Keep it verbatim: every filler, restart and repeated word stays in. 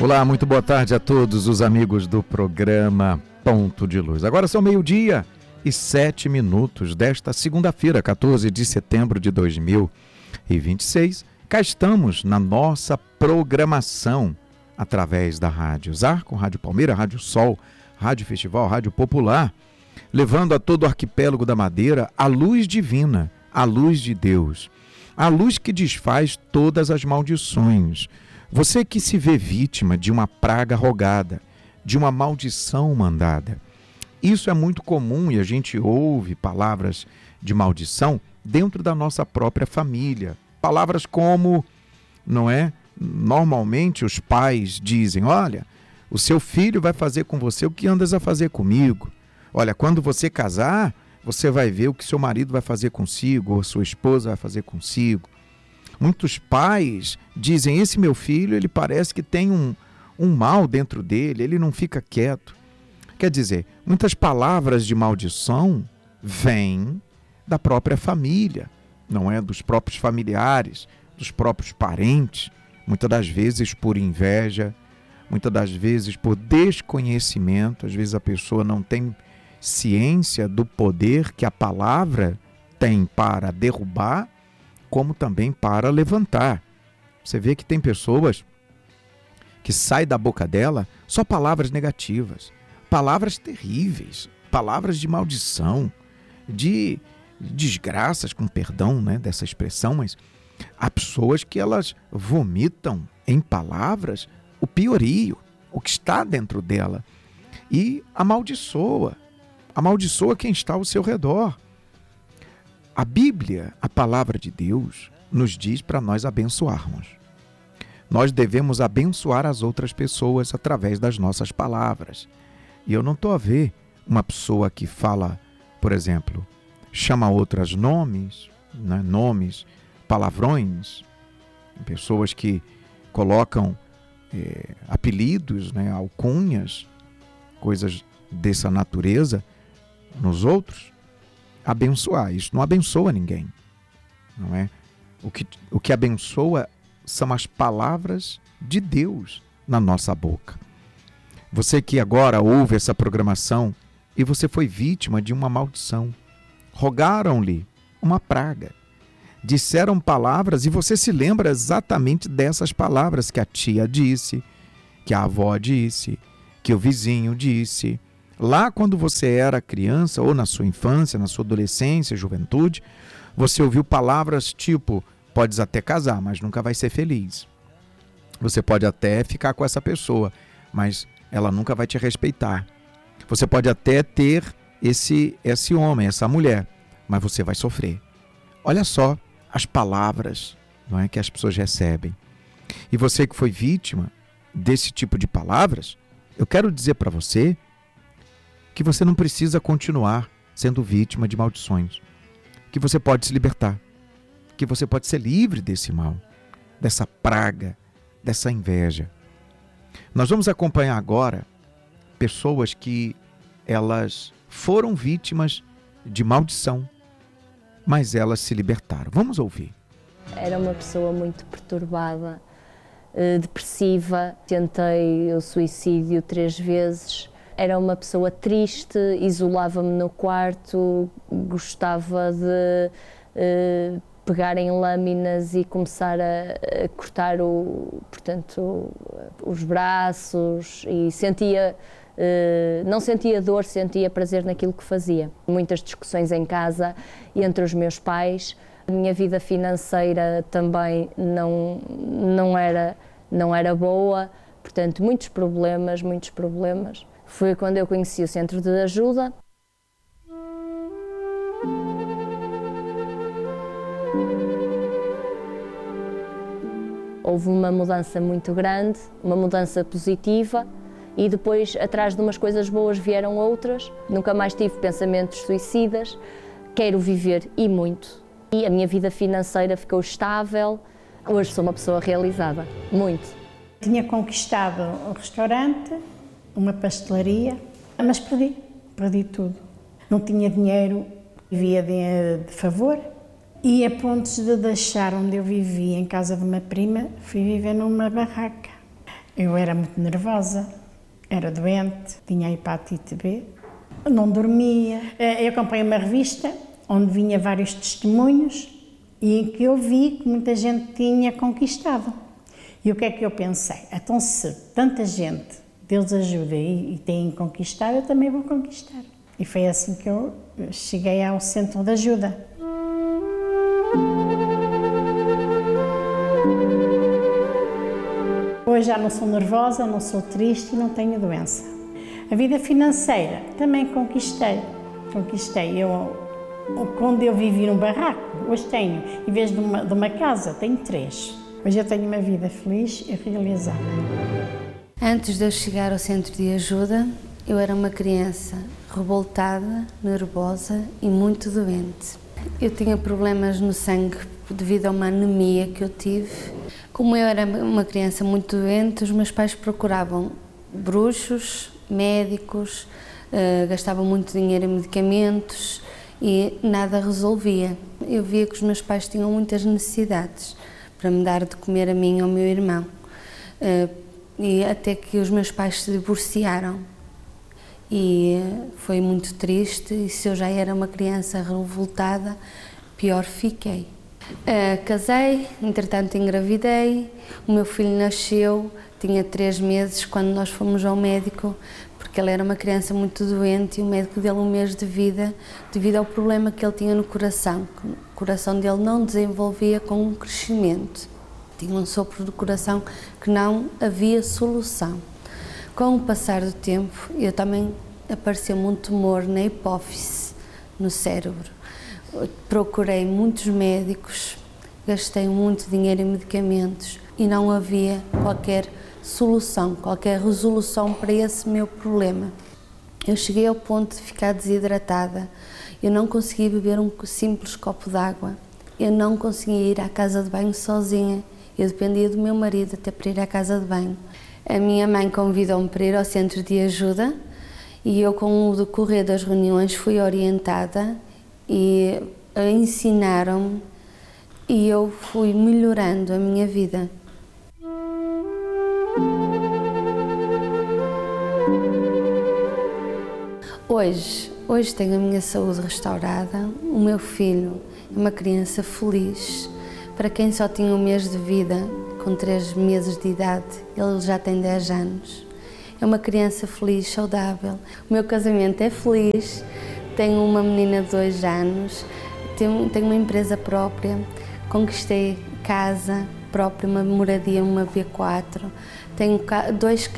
Olá, muito boa tarde a todos os amigos do programa Ponto de Luz. Agora são meio-dia e sete minutos desta segunda-feira, quatorze de setembro de dois mil e vinte e seis. Cá estamos na nossa programação através da Rádio Zarco, Rádio Palmeira, Rádio Sol, Rádio Festival, Rádio Popular, levando a todo o arquipélago da Madeira a luz divina, a luz de Deus, a luz que desfaz todas as maldições. Você que se vê vítima de uma praga rogada, de uma maldição mandada. Isso é muito comum e a gente ouve palavras de maldição dentro da nossa própria família. Palavras como, não é? Normalmente os pais dizem, olha, o seu filho vai fazer com você o que andas a fazer comigo. Olha, quando você casar, você vai ver o que seu marido vai fazer consigo, ou sua esposa vai fazer consigo. Muitos pais dizem, esse meu filho, ele parece que tem um, um mal dentro dele, ele não fica quieto. Quer dizer, muitas palavras de maldição vêm da própria família, não é? Dos próprios familiares, dos próprios parentes, muitas das vezes por inveja, muitas das vezes por desconhecimento. Às vezes a pessoa não tem ciência do poder que a palavra tem para derrubar, como também para levantar. Você vê que tem pessoas que saem da boca dela só palavras negativas, palavras terríveis, palavras de maldição, de desgraças, com perdão, né, dessa expressão, mas há pessoas que elas vomitam em palavras o piorio, o que está dentro dela, e amaldiçoa, amaldiçoa quem está ao seu redor. A Bíblia, a palavra de Deus, nos diz para nós abençoarmos. Nós devemos abençoar as outras pessoas através das nossas palavras. E eu não estou a ver uma pessoa que fala, por exemplo, chama outras nomes, né, nomes, palavrões, pessoas que colocam é, apelidos, né, alcunhas, coisas dessa natureza nos outros. Abençoar, isso não abençoa ninguém, não é? O que, o que abençoa são as palavras de Deus na nossa boca. Você que agora ouve essa programação e você foi vítima de uma maldição, rogaram-lhe uma praga, disseram palavras e você se lembra exatamente dessas palavras que a tia disse, que a avó disse, que o vizinho disse. Lá quando você era criança, ou na sua infância, na sua adolescência, juventude, você ouviu palavras tipo, podes até casar, mas nunca vai ser feliz. Você pode até ficar com essa pessoa, mas ela nunca vai te respeitar. Você pode até ter esse, esse homem, essa mulher, mas você vai sofrer. Olha só as palavras, não é, que as pessoas recebem. E você que foi vítima desse tipo de palavras, eu quero dizer para você que você não precisa continuar sendo vítima de maldições, que você pode se libertar, que você pode ser livre desse mal, dessa praga, dessa inveja. Nós vamos acompanhar agora pessoas que elas foram vítimas de maldição, mas elas se libertaram. Vamos ouvir. Era uma pessoa muito perturbada, depressiva, tentei o suicídio três vezes. Era uma pessoa triste, isolava-me no quarto, gostava de uh, pegar em lâminas e começar a, a cortar o, portanto, os braços e sentia, uh, não sentia dor, sentia prazer naquilo que fazia. Muitas discussões em casa entre os meus pais. A minha vida financeira também não, não, era, não era boa, portanto, muitos problemas, muitos problemas. Foi quando eu conheci o Centro de Ajuda. Houve uma mudança muito grande, uma mudança positiva e depois, atrás de umas coisas boas, vieram outras. Nunca mais tive pensamentos suicidas. Quero viver e muito. E a minha vida financeira ficou estável. Hoje sou uma pessoa realizada, muito. Tinha conquistado um restaurante, uma pastelaria, mas perdi, perdi tudo. Não tinha dinheiro, vivia de, de favor e a pontos de deixar onde eu vivia, em casa de uma prima, fui viver numa barraca. Eu era muito nervosa, era doente, tinha hepatite B, não dormia. Eu comprei uma revista onde vinha vários testemunhos e em que eu vi que muita gente tinha conquistado. E o que é que eu pensei? Então, se tanta gente, Deus ajuda e, e tem conquistado, eu também vou conquistar. E foi assim que eu cheguei ao centro de ajuda. Hoje já não sou nervosa, não sou triste e não tenho doença. A vida financeira também conquistei. Conquistei. Eu, quando eu vivi num barraco, hoje tenho, em vez de uma, de uma casa, tenho três. Hoje eu tenho uma vida feliz e realizada. Antes de eu chegar ao centro de ajuda, eu era uma criança revoltada, nervosa e muito doente. Eu tinha problemas no sangue devido a uma anemia que eu tive. Como eu era uma criança muito doente, os meus pais procuravam bruxos, médicos, uh, gastavam muito dinheiro em medicamentos e nada resolvia. Eu via que os meus pais tinham muitas necessidades para me dar de comer a mim e ao meu irmão. Uh, e até que os meus pais se divorciaram. E foi muito triste, e se eu já era uma criança revoltada, pior fiquei. Uh, casei, entretanto engravidei, o meu filho nasceu, tinha três meses quando nós fomos ao médico, porque ele era uma criança muito doente e o médico deu um mês de vida devido ao problema que ele tinha no coração. O coração dele não desenvolvia com um crescimento, tinha um sopro do coração que não havia solução. Com o passar do tempo, eu também apareceu-me um tumor na hipófise, no cérebro. Procurei muitos médicos, gastei muito dinheiro em medicamentos e não havia qualquer solução, qualquer resolução para esse meu problema. Eu cheguei ao ponto de ficar desidratada, eu não conseguia beber um simples copo de água, eu não conseguia ir à casa de banho sozinha, eu dependia do meu marido até para ir à casa de banho. A minha mãe convidou-me para ir ao centro de ajuda e eu, com o decorrer das reuniões, fui orientada e ensinaram-me e eu fui melhorando a minha vida. Hoje, hoje tenho a minha saúde restaurada, o meu filho é uma criança feliz. Para quem só tinha um mês de vida, com três meses de idade, ele já tem dez anos. É uma criança feliz, saudável. O meu casamento é feliz, tenho uma menina de dois anos, tenho, tenho uma empresa própria, conquistei casa própria, uma moradia, uma B quatro, tenho dois carros.